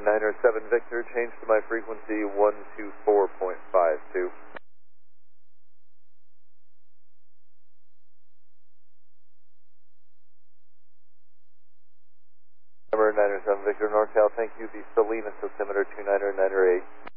907 Victor, change to my frequency 124.52. Number 907 Victor, NorCal, thank you. The Salinas altimeter 2998.